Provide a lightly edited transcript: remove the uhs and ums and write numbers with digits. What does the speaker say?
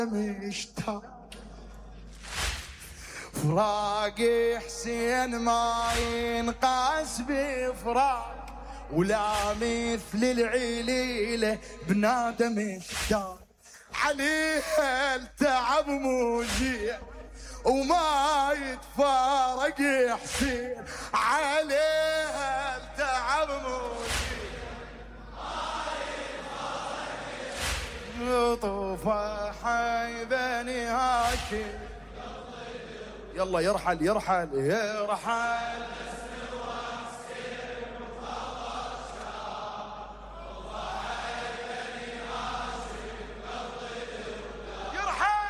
مشتاق فراق حسين ما ينقاس بفراق، ولا مثل العليلة بنادم مشتاق. عليها التعب موجيع وما يتفارق حسين، عليها التعب موجيع وما يتفارق حسين. طوفة حيبني هاشم يلا يرحل يرحل يرحل